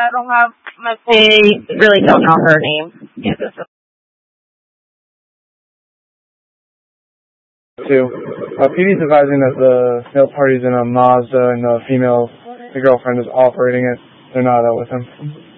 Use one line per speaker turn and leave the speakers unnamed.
I don't have really don't know her name. Yeah,
Two. PD's advising that the male party's in a Mazda and the girlfriend is operating it. They're not with him.